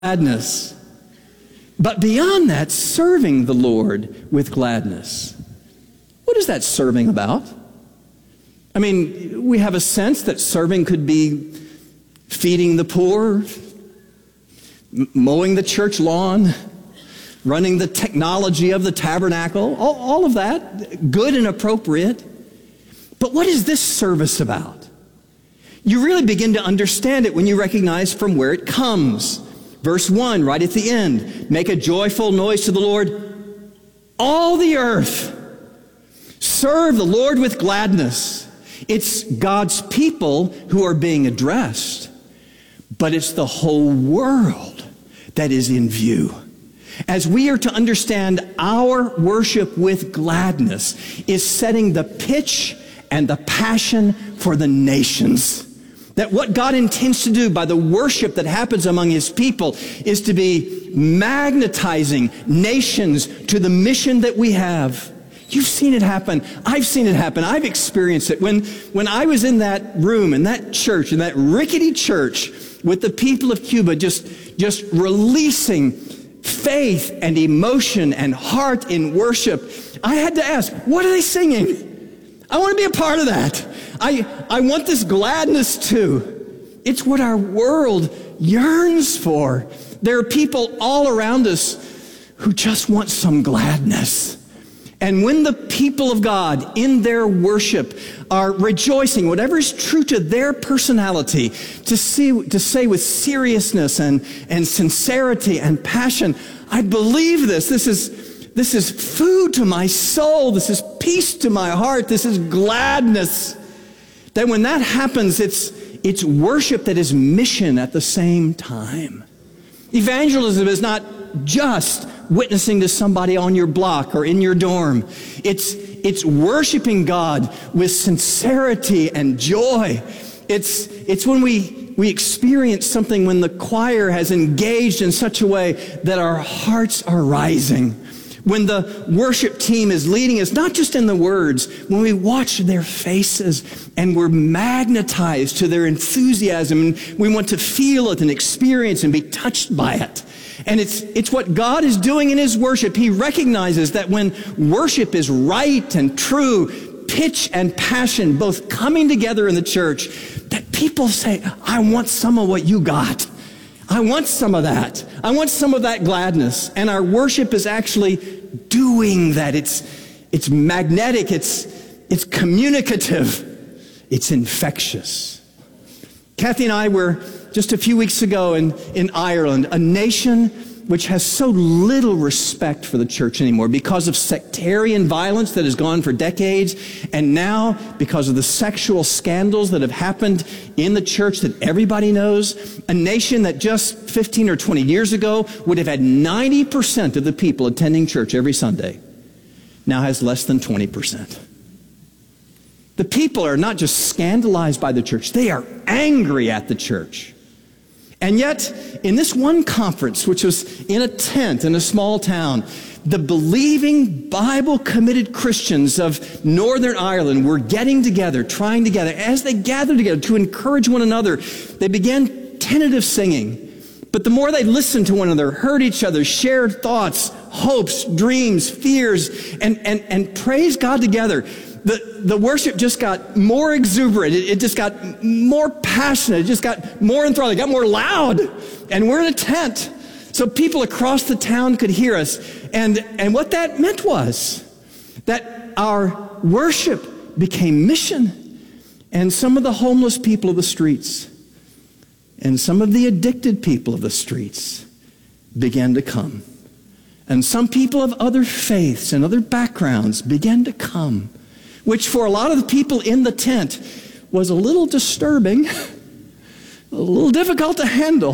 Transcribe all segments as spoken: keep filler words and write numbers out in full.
gladness. But beyond that, serving the Lord with gladness. What is that serving about? I mean, we have a sense that serving could be feeding the poor, mowing the church lawn, running the technology of the tabernacle, all, all of that, good and appropriate. But what is this service about? You really begin to understand it when you recognize from where it comes. Verse one, right at the end, make a joyful noise to the Lord, all the earth. Serve the Lord with gladness. It's God's people who are being addressed, but it's the whole world that is in view. As we are to understand our worship with gladness is setting the pitch and the passion for the nations. That what God intends to do by the worship that happens among His people is to be magnetizing nations to the mission that we have. You've seen it happen. I've seen it happen. I've experienced it. When, when I was in that room, in that church, in that rickety church with the people of Cuba, just, just releasing faith and emotion and heart in worship, I had to ask, what are they singing? I want to be a part of that. I, I want this gladness too. It's what our world yearns for. There are people all around us who just want some gladness. And when the people of God in their worship are rejoicing, whatever is true to their personality, to see, to say with seriousness and, and sincerity and passion, I believe this. This is, this is food to my soul. This is peace to my heart. This is gladness. That when that happens, it's, it's worship that is mission at the same time. Evangelism is not just witnessing to somebody on your block or in your dorm. It's, it's worshiping God with sincerity and joy. It's, it's when we, we experience something when the choir has engaged in such a way that our hearts are rising. When the worship team is leading us, not just in the words, when we watch their faces and we're magnetized to their enthusiasm and we want to feel it and experience and be touched by it. And it's, it's what God is doing in His worship. He recognizes that when worship is right and true, pitch and passion both coming together in the church, that people say, I want some of what you got. I want some of that. I want some of that gladness. And our worship is actually doing that. It's, it's magnetic. It's, it's communicative. It's infectious. Kathy and I were just a few weeks ago in, in Ireland, a nation which has so little respect for the church anymore because of sectarian violence that has gone for decades, and now because of the sexual scandals that have happened in the church that everybody knows. A nation that just fifteen or twenty years ago would have had ninety percent of the people attending church every Sunday, now has less than twenty percent. The people are not just scandalized by the church, they are angry at the church. And yet, in this one conference, which was in a tent in a small town, the believing, Bible-committed Christians of Northern Ireland were getting together, trying together. As they gathered together to encourage one another, they began tentative singing. But the more they listened to one another, heard each other, shared thoughts, hopes, dreams, fears, and, and, and praised God together, The, the worship just got more exuberant. It, it just got more passionate. It just got more enthralling. It got more loud. And we're in a tent. So people across the town could hear us. And, and what that meant was that our worship became mission. And some of the homeless people of the streets and some of the addicted people of the streets began to come. And some people of other faiths and other backgrounds began to come, which for a lot of the people in the tent was a little disturbing, a little difficult to handle,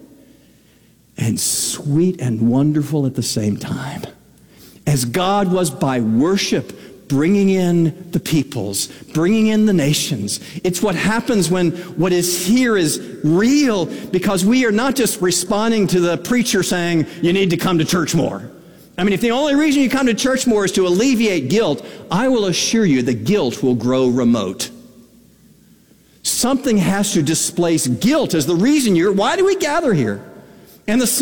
and sweet and wonderful at the same time. As God was by worship bringing in the peoples, bringing in the nations. It's what happens when what is here is real, because we are not just responding to the preacher saying, you need to come to church more. I mean, if the only reason you come to church more is to alleviate guilt, I will assure you the guilt will grow remote. Something has to displace guilt as the reason you're, why do we gather here? And the